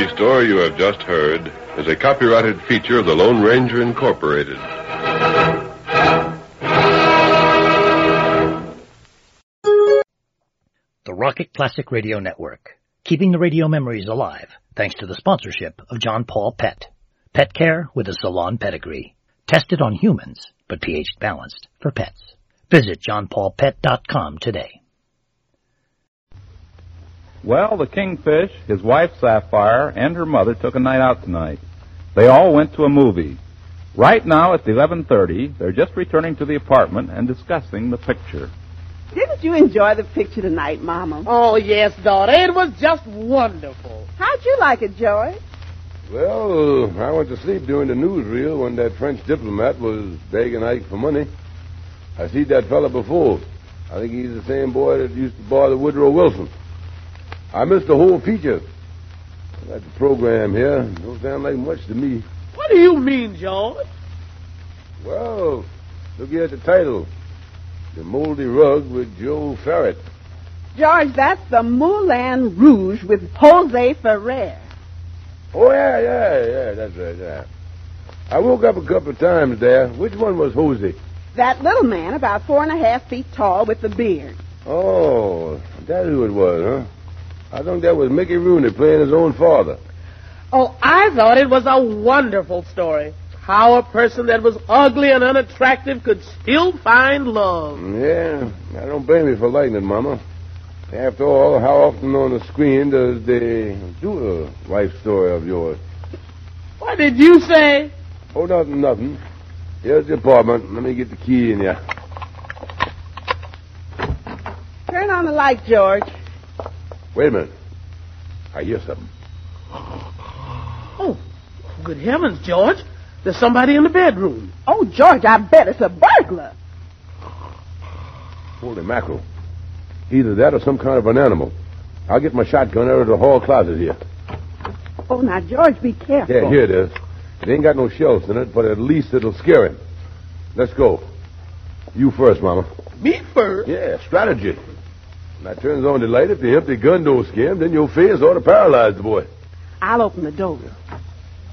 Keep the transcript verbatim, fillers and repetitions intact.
story you have just heard is a copyrighted feature of the Lone Ranger Incorporated. The Rocket Classic Radio Network, keeping the radio memories alive thanks to the sponsorship of John Paul Pet. Pet care with a salon pedigree. Tested on humans, but pH balanced for pets. Visit john paul pet dot com today. Well, the Kingfish, his wife Sapphire, and her mother took a night out tonight. They all went to a movie. Right now at eleven thirty, they're just returning to the apartment and discussing the picture. Didn't you enjoy the picture tonight, Mama? Oh, yes, daughter. It was just wonderful. How'd you like it, George? Well, I went to sleep during the newsreel when that French diplomat was begging Ike for money. I seen that fella before. I think he's the same boy that used to bother Woodrow Wilson. I missed the whole feature. I got the program here. Don't sound like much to me. What do you mean, George? Well, look here at the title. The Moldy Rug with Joe Ferret. George, that's the Moulin Rouge with Jose Ferrer. Oh, yeah, yeah, yeah, that's right, yeah. I woke up a couple of times there. Which one was Jose? That little man, about four and a half feet tall with the beard. Oh, that's who it was, huh? I think that was Mickey Rooney playing his own father. Oh, I thought it was a wonderful story. How a person that was ugly and unattractive could still find love. Yeah, I don't blame you for liking it, Mama. After all, how often on the screen does they do a life story of yours? What did you say? Oh, nothing, nothing. Here's the apartment. Let me get the key in here. Turn on the light, George. Wait a minute. I hear something. Oh, good heavens, George. There's somebody in the bedroom. Oh, George, I bet it's a burglar. Holy mackerel. Either that or some kind of an animal. I'll get my shotgun out of the hall closet here. Oh, now, George, be careful. Yeah, here it is. It ain't got no shells in it, but at least it'll scare him. Let's go. You first, Mama. Me first? Yeah, strategy. When I turns on the light, if the empty gun don't scare him, then your face ought to paralyze the boy. I'll open the door.